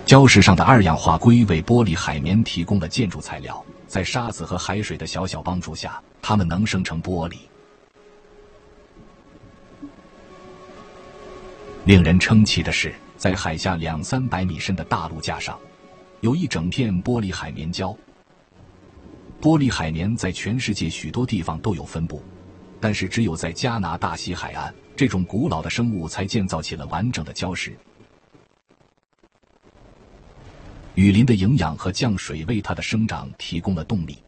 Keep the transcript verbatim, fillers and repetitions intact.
礁石上的二氧化硅为玻璃海绵提供了建筑材料，在沙子和海水的小小帮助下，它们能生成玻璃。令人称奇的是，在海下两三百米深的大陆架上，有一整片玻璃海绵礁。玻璃海绵在全世界许多地方都有分布，但是只有在加拿大西海岸，这种古老的生物才建造起了完整的礁石。雨林的营养和降水为它的生长提供了动力。